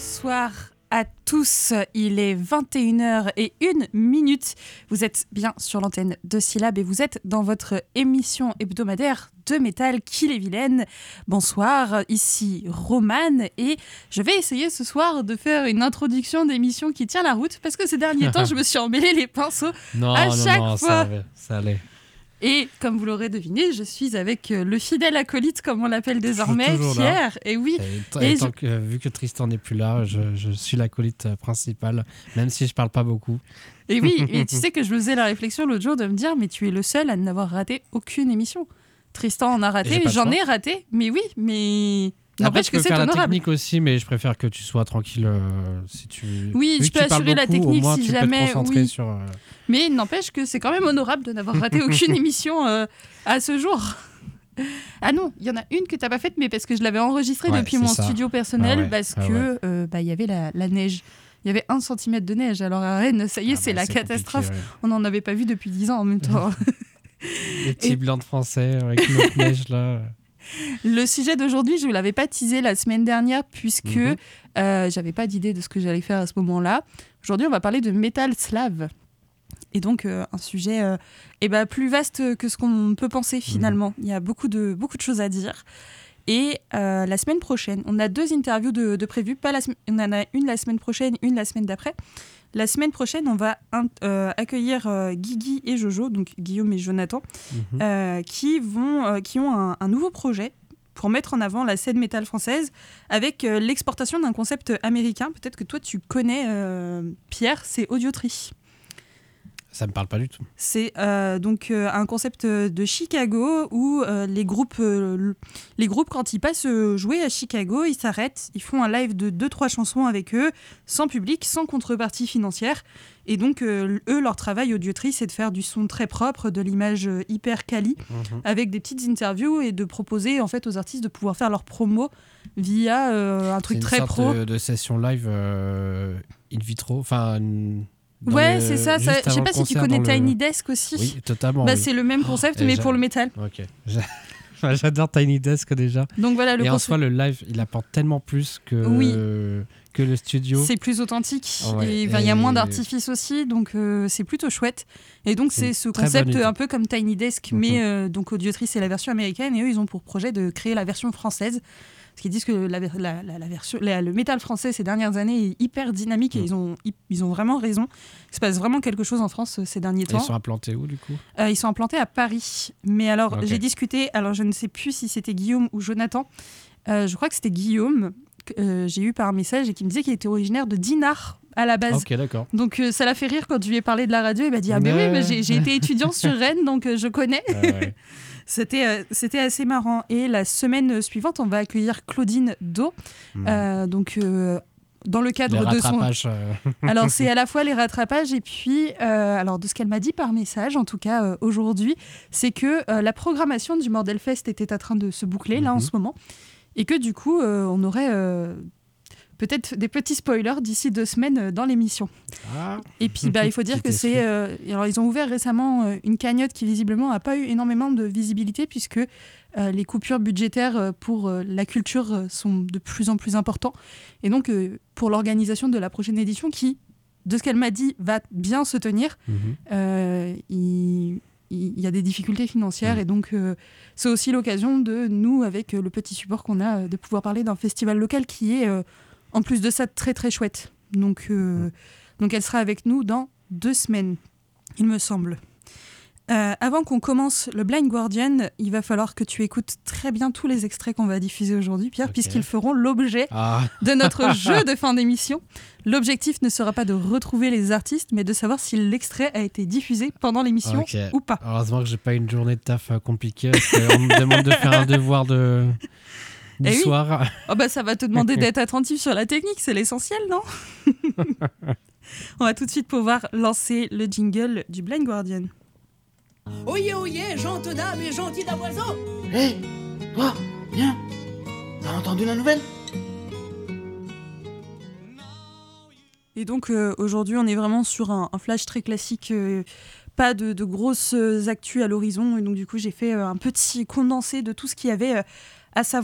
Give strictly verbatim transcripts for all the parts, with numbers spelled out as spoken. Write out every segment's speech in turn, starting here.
Bonsoir à tous, il est vingt et une heures et une minute. Vous êtes bien sur l'antenne de Syllab et vous êtes dans votre émission hebdomadaire de métal Kill et Vilaine. Bonsoir, ici Romane et je vais essayer ce soir de faire une introduction d'émission qui tient la route parce que ces derniers temps je me suis emmêlé les pinceaux non, à non, chaque non, fois. Ça allait, ça allait. Et comme vous l'aurez deviné, je suis avec le fidèle acolyte, comme on l'appelle désormais, Toujours Pierre. Et oui. Et, et, et tant je... que, vu que Tristan n'est plus là, je, je suis l'acolyte principal, même si je parle pas beaucoup. Et oui, et tu sais que je me faisais la réflexion l'autre jour de me dire, mais tu es le seul à n'avoir raté aucune émission. Tristan en a raté, j'en ai raté, mais oui, mais... N'empêche que c'est honorable. Je peux faire la technique aussi, mais je préfère que tu sois tranquille euh, si tu. Oui, vu je peux assurer beaucoup, la technique au moins, si tu jamais. Peux te concentrer oui. sur, euh... Mais n'empêche que c'est quand même honorable de n'avoir raté aucune émission euh, à ce jour. Ah non, il y en a une que t'as pas faite, mais parce que je l'avais enregistrée ouais, depuis mon ça. studio personnel, ah ouais. parce ah que ouais. euh, bah il y avait la, la neige. Il y avait un centimètre de neige. Alors à Rennes, ça y est, ah c'est bah, la c'est catastrophe. Ouais. On n'en avait pas vu depuis dix ans en même temps. Les petits Et... blancs de français avec notre neige là. Le sujet d'aujourd'hui, je ne l'avais pas teasé la semaine dernière puisque mm-hmm. euh, j'avais pas d'idée de ce que j'allais faire à ce moment-là. Aujourd'hui, on va parler de métal slave. Et donc, euh, un sujet euh, eh ben, plus vaste que ce qu'on peut penser finalement. Mm-hmm. Il y a beaucoup de, beaucoup de choses à dire. Et euh, la semaine prochaine, on a deux interviews de, de prévues. Pas la sem- on en a une la semaine prochaine, une la semaine d'après. La semaine prochaine, on va in- euh, accueillir euh, Guigui et Jojo, donc Guillaume et Jonathan, mmh. euh, qui, vont, euh, qui ont un, un nouveau projet pour mettre en avant la scène métal française avec euh, l'exportation d'un concept américain. Peut-être que toi, tu connais, euh, Pierre, c'est Audiotree. Ça me parle pas du tout. C'est euh, donc euh, un concept de Chicago où euh, les groupes, euh, les groupes, quand ils passent jouer à Chicago, ils s'arrêtent, ils font un live de deux trois chansons avec eux, sans public, sans contrepartie financière. Et donc, euh, eux, leur travail Audiotree, c'est de faire du son très propre, de l'image hyper quali, mmh. avec des petites interviews et de proposer en fait, aux artistes de pouvoir faire leur promo via euh, un truc très pro. C'est une sorte de, de session live euh, in vitro, enfin... Une... Dans ouais, le... c'est ça. ça je sais pas si tu connais Tiny le... Desk aussi. Oui, totalement. Bah, oui. C'est le même concept, oh, mais pour le métal. Ok. J'adore Tiny Desk déjà. Donc voilà, le et concept... en soi, le live, il apporte tellement plus que, oui. euh, que le studio. C'est plus authentique. Oh, ouais. Et il et... y a moins d'artifice aussi, donc euh, c'est plutôt chouette. Et donc c'est, c'est ce concept un peu comme Tiny Desk, mm-hmm. mais euh, donc Audiotree, c'est la version américaine, et eux, ils ont pour projet de créer la version française. Parce qu'ils disent que la, la, la, la version, la, le métal français ces dernières années est hyper dynamique, mmh. et ils ont, ils ont vraiment raison. Il se passe vraiment quelque chose en France ces derniers temps. Et ils sont implantés où du coup ? euh, Ils sont implantés à Paris. Mais alors, okay. j'ai discuté, alors je ne sais plus si c'était Guillaume ou Jonathan, euh, je crois que c'était Guillaume, que euh, j'ai eu par un message et qui me disait qu'il était originaire de Dinard à la base. Ok, d'accord. Donc euh, ça l'a fait rire quand je lui ai parlé de la radio. Il m'a dit « Ah mais, mais oui, mais j'ai, j'ai été étudiant sur Rennes, donc euh, je connais. Ah, » ouais. C'était, euh, c'était assez marrant. Et la semaine suivante, on va accueillir Claudine Do. Mmh. Euh, donc, euh, dans le cadre les de son... Euh... alors, c'est à la fois les rattrapages et puis, euh, alors, de ce qu'elle m'a dit par message, en tout cas euh, aujourd'hui, c'est que euh, la programmation du Mordel Fest était en train de se boucler, mmh. là, en ce moment. Et que du coup, euh, on aurait... Euh, peut-être des petits spoilers d'ici deux semaines dans l'émission. Ah. Et puis, bah, il faut dire que c'est... Euh, alors, ils ont ouvert récemment euh, une cagnotte qui, visiblement, n'a pas eu énormément de visibilité puisque euh, les coupures budgétaires pour euh, la culture euh, sont de plus en plus importantes. Et donc, euh, pour l'organisation de la prochaine édition, qui, de ce qu'elle m'a dit, va bien se tenir, mm-hmm. euh, il... il y a des difficultés financières, mmh. et donc euh, c'est aussi l'occasion de nous, avec euh, le petit support qu'on a, de pouvoir parler d'un festival local qui est... Euh, en plus de ça, très très chouette. Donc, euh, mmh. donc elle sera avec nous dans deux semaines, il me semble. Euh, avant qu'on commence le Blind Guardian, il va falloir que tu écoutes très bien tous les extraits qu'on va diffuser aujourd'hui, Pierre, okay. puisqu'ils feront l'objet ah. de notre jeu de fin d'émission. L'objectif ne sera pas de retrouver les artistes, mais de savoir si l'extrait a été diffusé pendant l'émission okay. ou pas. Heureusement que j'ai pas une journée de taf compliquée, parce qu'on me demande de faire un devoir de... du eh soir. Oui. Oh bah ça va te demander d'être attentif sur la technique, c'est l'essentiel, non? On va tout de suite pouvoir lancer le jingle du Blind Guardian. Oyez, oyez, gente dame et gentil d'avoiseau. Hé, hey, toi, viens. T'as entendu la nouvelle? Et donc euh, aujourd'hui, on est vraiment sur un, un flash très classique. Euh, pas de, de grosses actus à l'horizon. Et donc du coup, j'ai fait euh, un petit condensé de tout ce qu'il y avait... Euh, à savoir,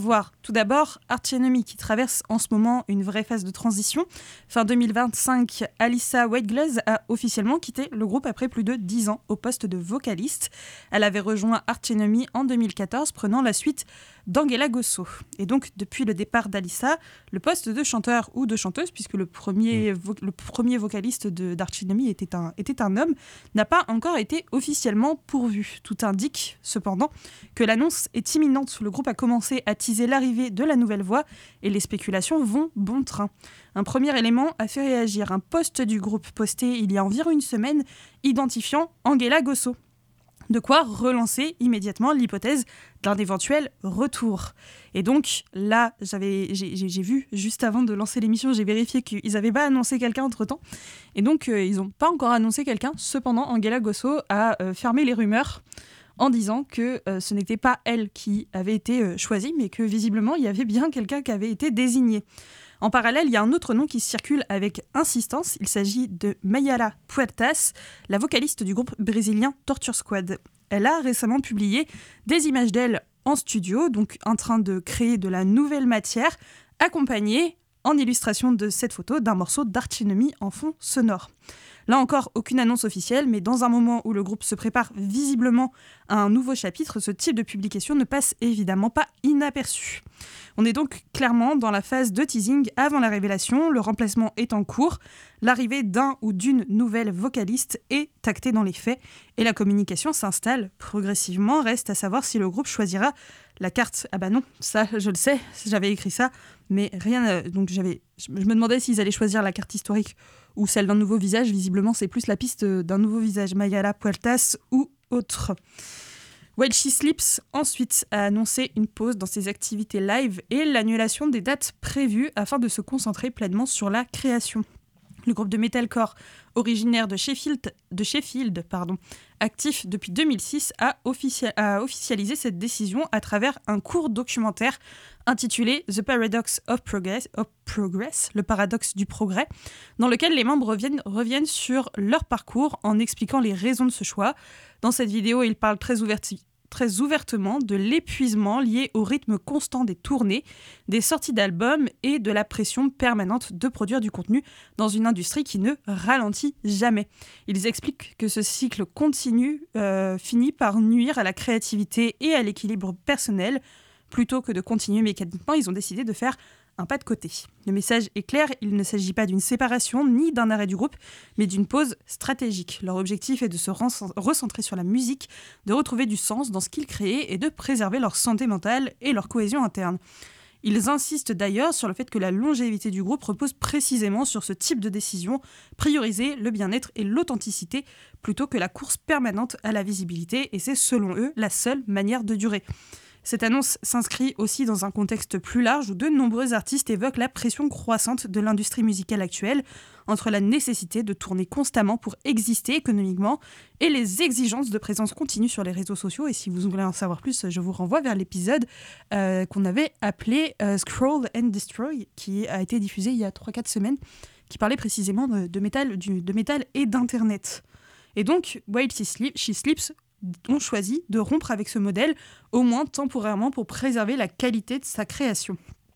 Tout d'abord, Arch Enemy qui traverse en ce moment une vraie phase de transition. Fin deux mille vingt-cinq, Alyssa Whiteglaze a officiellement quitté le groupe après plus de dix ans au poste de vocaliste. Elle avait rejoint Arch Enemy en deux mille quatorze, prenant la suite d'Angela Gossow. Et donc, depuis le départ d'Alyssa, le poste de chanteur ou de chanteuse, puisque le premier, vo- le premier vocaliste de, d'Arch Enemy était un, était un homme, n'a pas encore été officiellement pourvu. Tout indique, cependant, que l'annonce est imminente. Le groupe a commencé à teaser l'arrivée de la nouvelle voix et les spéculations vont bon train. Un premier élément a fait réagir. Un post du groupe posté il y a environ une semaine identifiant Angela Gossow. De quoi relancer immédiatement l'hypothèse d'un éventuel retour. Et donc là, j'avais, j'ai, j'ai, j'ai vu, juste avant de lancer l'émission, j'ai vérifié qu'ils n'avaient pas annoncé quelqu'un entre-temps. Et donc, euh, ils n'ont pas encore annoncé quelqu'un. Cependant, Angela Gossow a euh, fermé les rumeurs en disant que euh, ce n'était pas elle qui avait été euh, choisie, mais que visiblement, il y avait bien quelqu'un qui avait été désigné. En parallèle, il y a un autre nom qui circule avec insistance. Il s'agit de Mayala Puertas, la vocaliste du groupe brésilien Torture Squad. Elle a récemment publié des images d'elle en studio, donc en train de créer de la nouvelle matière, accompagnée en illustration de cette photo d'un morceau d'Arch Enemy en fond sonore. Là encore, aucune annonce officielle, mais dans un moment où le groupe se prépare visiblement à un nouveau chapitre, ce type de publication ne passe évidemment pas inaperçu. On est donc clairement dans la phase de teasing avant la révélation, le remplacement est en cours, l'arrivée d'un ou d'une nouvelle vocaliste est actée dans les faits et la communication s'installe progressivement. Reste à savoir si le groupe choisira la carte. Ah bah non, ça je le sais, j'avais écrit ça, mais rien. Euh, donc j'avais, je me demandais s'ils allaient choisir la carte historique ou celle d'un nouveau visage. Visiblement, c'est plus la piste d'un nouveau visage, Mayala Puertas ou autre. While She Sleeps, ensuite, a annoncé une pause dans ses activités live et l'annulation des dates prévues afin de se concentrer pleinement sur la création. Le groupe de metalcore originaire de Sheffield, de Sheffield pardon, actif depuis deux mille six, a, officia- a officialisé cette décision à travers un court documentaire intitulé The Paradox of Progress, of Progress, le paradoxe du progrès, dans lequel les membres reviennent, reviennent sur leur parcours en expliquant les raisons de ce choix. Dans cette vidéo, ils parlent très ouvertement très ouvertement de l'épuisement lié au rythme constant des tournées, des sorties d'albums et de la pression permanente de produire du contenu dans une industrie qui ne ralentit jamais. Ils expliquent que ce cycle continu euh, finit par nuire à la créativité et à l'équilibre personnel. Plutôt que de continuer mécaniquement, ils ont décidé de faire un pas de côté. Le message est clair, il ne s'agit pas d'une séparation ni d'un arrêt du groupe, mais d'une pause stratégique. Leur objectif est de se recentrer sur la musique, de retrouver du sens dans ce qu'ils créent et de préserver leur santé mentale et leur cohésion interne. Ils insistent d'ailleurs sur le fait que la longévité du groupe repose précisément sur ce type de décision, prioriser le bien-être et l'authenticité plutôt que la course permanente à la visibilité, et c'est selon eux la seule manière de durer. Cette annonce s'inscrit aussi dans un contexte plus large où de nombreux artistes évoquent la pression croissante de l'industrie musicale actuelle entre la nécessité de tourner constamment pour exister économiquement et les exigences de présence continue sur les réseaux sociaux. Et si vous voulez en savoir plus, je vous renvoie vers l'épisode euh, qu'on avait appelé euh, Scroll and Destroy, qui a été diffusé il y a trois quatre semaines, qui parlait précisément de, de, métal, du, de métal et d'Internet. Et donc, While She Sleeps, She Sleeps ont choisi de rompre avec ce modèle, au moins temporairement, pour préserver la qualité de sa création.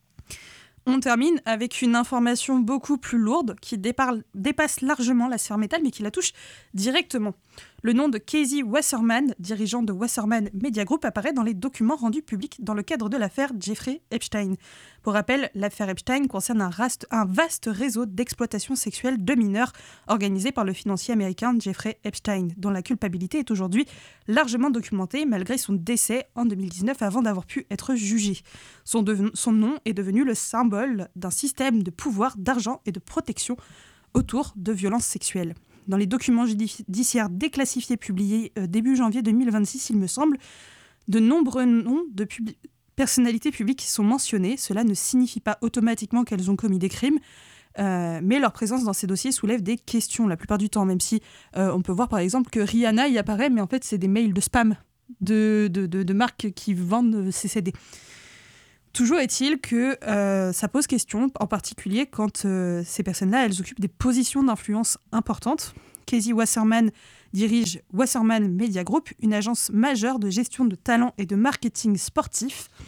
On termine avec une information beaucoup plus lourde qui déparle, dépasse largement la sphère métal, mais qui la touche directement. Le nom de Casey Wasserman, dirigeant de Wasserman Media Group, apparaît dans les documents rendus publics dans le cadre de l'affaire Jeffrey Epstein. Pour rappel, l'affaire Epstein concerne un, rast, un vaste réseau d'exploitation sexuelle de mineurs organisé par le financier américain Jeffrey Epstein, dont la culpabilité est aujourd'hui largement documentée malgré son décès en deux mille dix-neuf avant d'avoir pu être jugé. Son, de, son nom est devenu le symbole d'un système de pouvoir, d'argent et de protection autour de violences sexuelles. Dans les documents judiciaires déclassifiés publiés euh, début janvier deux mille vingt-six, il me semble, de nombreux noms de pub- personnalités publiques sont mentionnés. Cela ne signifie pas automatiquement qu'elles ont commis des crimes, euh, mais leur présence dans ces dossiers soulève des questions la plupart du temps, même si euh, on peut voir par exemple que Rihanna y apparaît, mais en fait c'est des mails de spam de, de, de, de marques qui vendent ces C D. Toujours est-il que euh, ça pose question, en particulier quand euh, ces personnes-là, elles occupent des positions d'influence importantes. Casey Wasserman dirige Wasserman Media Group, une agence majeure de gestion de talent et de marketing sportif.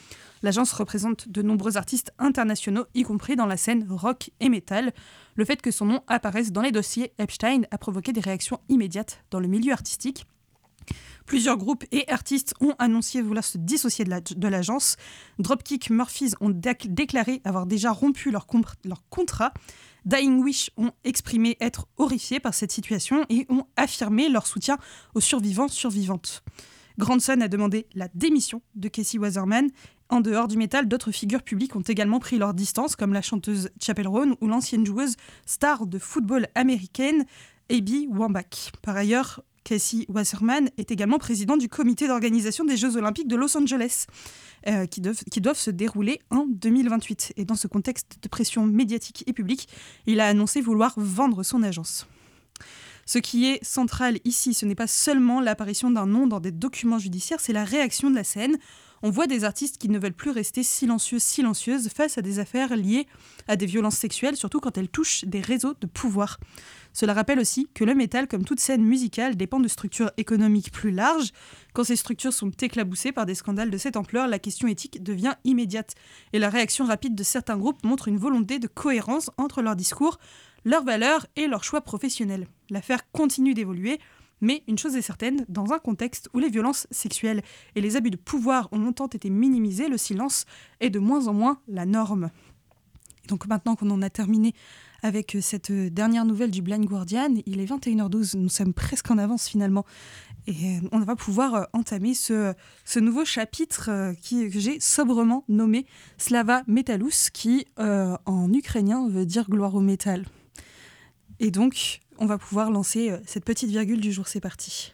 L'agence représente de nombreux artistes internationaux, y compris dans la scène rock et metal. Le fait que son nom apparaisse dans les dossiers Epstein a provoqué des réactions immédiates dans le milieu artistique. Plusieurs groupes et artistes ont annoncé vouloir se dissocier de, la, de l'agence. Dropkick Murphys ont déc- déclaré avoir déjà rompu leur, comp- leur contrat. Dying Wish ont exprimé être horrifiés par cette situation et ont affirmé leur soutien aux survivants survivantes. Grandson a demandé la démission de Casey Wasserman. En dehors du métal, d'autres figures publiques ont également pris leur distance, comme la chanteuse Chappell Roan ou l'ancienne joueuse star de football américaine Abby Wambach. Par ailleurs, Casey Wasserman est également président du comité d'organisation des Jeux Olympiques de Los Angeles, euh, qui, doivent, qui doivent se dérouler en deux mille vingt-huit. Et dans ce contexte de pression médiatique et publique, il a annoncé vouloir vendre son agence. Ce qui est central ici, ce n'est pas seulement l'apparition d'un nom dans des documents judiciaires, c'est la réaction de la scène. On voit des artistes qui ne veulent plus rester silencieux, silencieuses face à des affaires liées à des violences sexuelles, surtout quand elles touchent des réseaux de pouvoir. Cela rappelle aussi que le métal, comme toute scène musicale, dépend de structures économiques plus larges. Quand ces structures sont éclaboussées par des scandales de cette ampleur, la question éthique devient immédiate. Et la réaction rapide de certains groupes montre une volonté de cohérence entre leur discours, leurs valeurs et leurs choix professionnels. L'affaire continue d'évoluer, mais une chose est certaine, dans un contexte où les violences sexuelles et les abus de pouvoir ont longtemps été minimisés, le silence est de moins en moins la norme. Et donc maintenant qu'on en a terminé avec cette dernière nouvelle du Blind Guardian, il est vingt et une heures douze, nous sommes presque en avance finalement, et on va pouvoir entamer ce, ce nouveau chapitre qui, que j'ai sobrement nommé Slava Metalus, qui euh, en ukrainien veut dire gloire au métal. Et donc, on va pouvoir lancer cette petite virgule du jour, c'est parti.